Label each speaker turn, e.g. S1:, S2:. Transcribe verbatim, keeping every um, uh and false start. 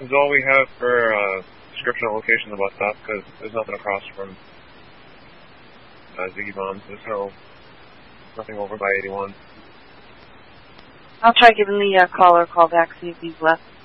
S1: is all we have for uh, description and location of the bus stop, because there's nothing across from uh, Ziggy Bombs. There's no, nothing over by eighty-one.
S2: I'll try giving the uh, caller a call back, see if he's left.